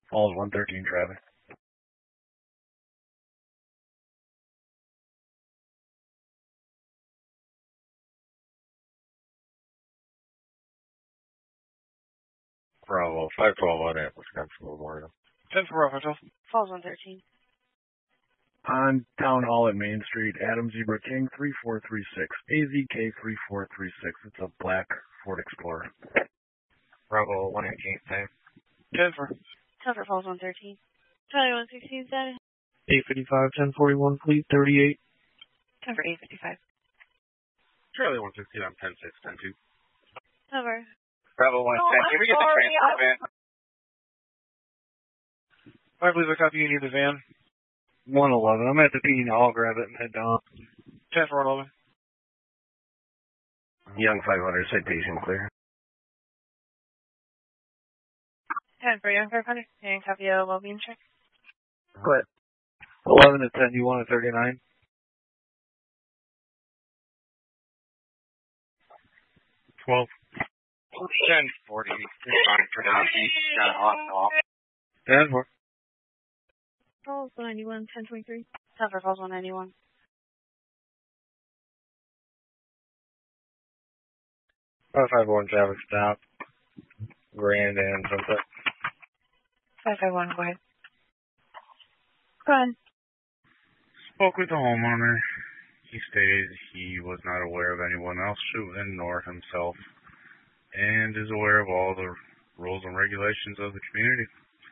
Falls 113 traffic. Bravo, 512 on at Wisconsin Memorial. 10 for Bravo, Hotel. Falls 113. On Town Hall at Main Street, Adam Zebra King 3436, AZK 3436. It's a black Ford Explorer. Bravo, 118, same. 10 for. 10 for Falls 113. Charlie 116 status. 855, 1041, fleet 38. 10 for 855. Charlie 116 on 10-6, 10-2. Cover. Bravo 110, can we get the transport van? I believe I copy you need the van. 111. I'm at the P. I'll grab it and head down. 10 for 111. Young 500, citation clear. 10 for Young 500. And copy a well-being check. Quit. 11 to 10, you want a 39? 12. 1040, responding for Northeast, John Hospital. 10 for. Falls 191, 1023. 10 for Falls 191. 551 traffic stop. Grand and Sunset. 551, go ahead. Go ahead. Spoke with the homeowner. He stated he was not aware of anyone else shooting nor himself, and is aware of all the rules and regulations of the community.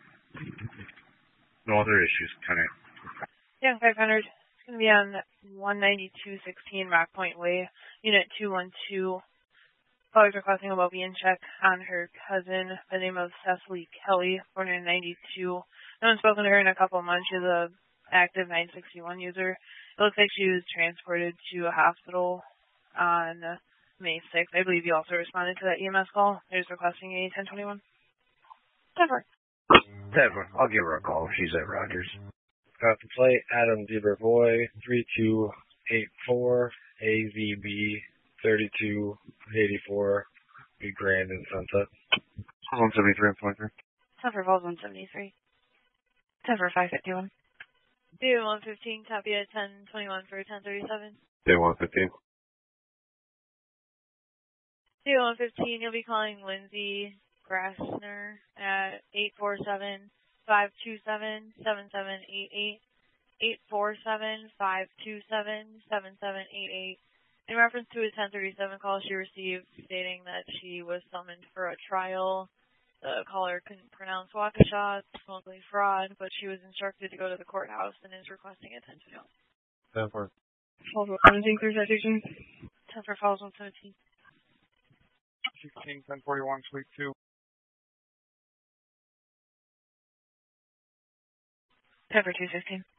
No other issues, 10-8. Young 500. It's going to be on 19216 Rock Point Way, Unit 212. Always requesting a well-being check on her cousin by the name of Cecily Kelly, born in 92. No one's spoken to her in a couple of months. She's an active 961 user. It looks like she was transported to a hospital on May 6th. I believe you also responded to that EMS call. They're just requesting a 1021. 10 for. 10 for. I'll give her a call if she's at Rogers. Got the plate, Adam Zebra Boy, 3284, AVB 3284, be Grand and Sunset. 173 and 23. 10 for Falls 173. 10 for 551. Day 115, copy at 1021 for 1037. Day 115. Day 115, you'll be calling Lindsay Grassner at 847-527-7788. 847-527-7788. In reference to a 1037 call she received stating that she was summoned for a trial. The caller couldn't pronounce Waukesha, it's mostly fraud, but she was instructed to go to the courthouse and is requesting a 1021. 10 for. Falls 117, clear citation. 10 for Falls 117. 16, 1041, Suite 2. 10 for 215.